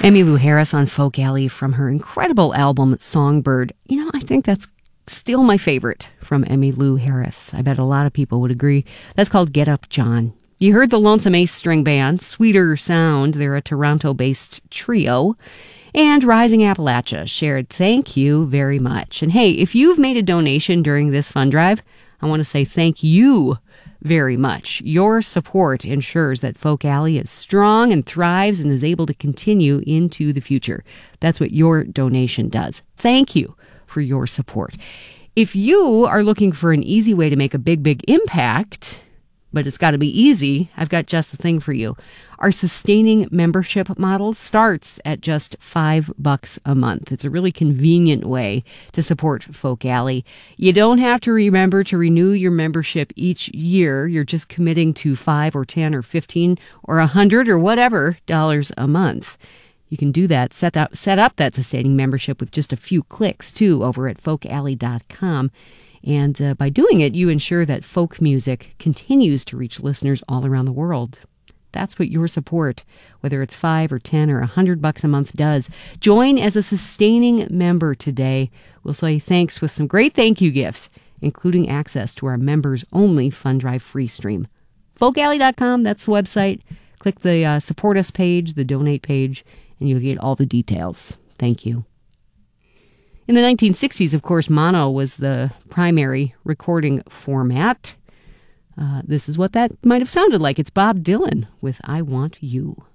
Emmylou Harris on Folk Alley from her incredible album Songbird. You know, I think that's still my favorite from Emmylou Harris. I bet a lot of people would agree. That's called Get Up, John. You heard the Lonesome Ace String Band, Sweeter Sound. They're a Toronto-based trio. And Rising Appalachia shared thank you very much. And hey, if you've made a donation during this fund drive, I want to say thank you very much. Your support ensures that Folk Alley is strong and thrives and is able to continue into the future. That's what your donation does. Thank you for your support. If you are looking for an easy way to make a big impact, but it's got to be easy, I've got just the thing for you. Our sustaining membership model starts at just $5 a month. It's a really convenient way to support Folk Alley. You don't have to remember to renew your membership each year. You're just committing to $5 or $10 or $15 or $100 or whatever dollars a month. You can do that, set up that sustaining membership with just a few clicks, too, over at folkalley.com. And by doing it, you ensure that folk music continues to reach listeners all around the world. That's what your support, whether it's $5 or $10 or $100 a month, does. Join as a sustaining member today. We'll say thanks with some great thank you gifts, including access to our members-only Fund Drive free stream. Folkalley.com, that's the website. Click the support us page, the donate page, and you'll get all the details. Thank you. In the 1960s, of course, mono was the primary recording format. This is what that might have sounded like. It's Bob Dylan with I Want You.